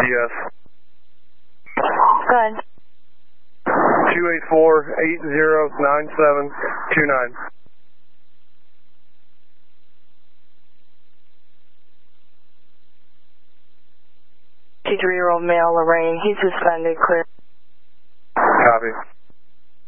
Yes. Go ahead. 284-809729. Three-year-old male, Lorraine. He's suspended. Clear. Copy.